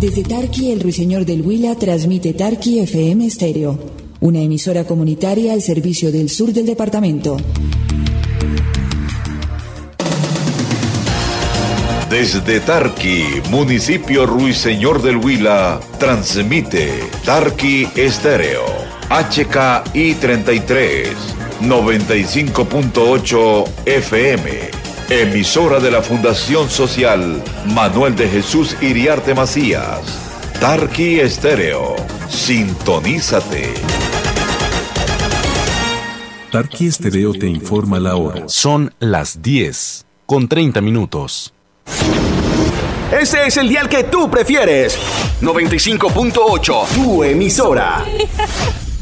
Desde Tarqui, el Ruiseñor del Huila transmite Tarqui FM Estéreo, una emisora comunitaria al servicio del sur del departamento. Desde Tarqui, municipio Ruiseñor del Huila, transmite Tarqui Estéreo, HKI 33, 95.8 FM, emisora de la Fundación Social Manuel de Jesús Iriarte Macías. Tarqui Estéreo, sintonízate. Tarqui Estéreo te informa la hora. Son las 10:30. Ese es el dial que tú prefieres. 95.8, tu emisora.